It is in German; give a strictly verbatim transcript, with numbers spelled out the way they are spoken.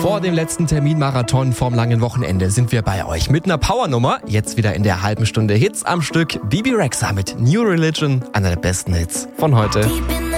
Vor dem letzten Terminmarathon vorm langen Wochenende sind wir bei euch mit einer Powernummer. Jetzt wieder in der halben Stunde Hits am Stück. Bebe Rexha mit New Religion, einer der besten Hits von heute.